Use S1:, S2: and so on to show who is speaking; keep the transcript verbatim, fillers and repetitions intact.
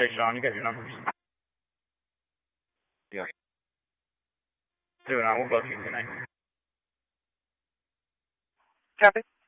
S1: Hey, Sean, you got your numbers.
S2: Yeah.
S1: Do it. I will both you tonight.
S2: Copy.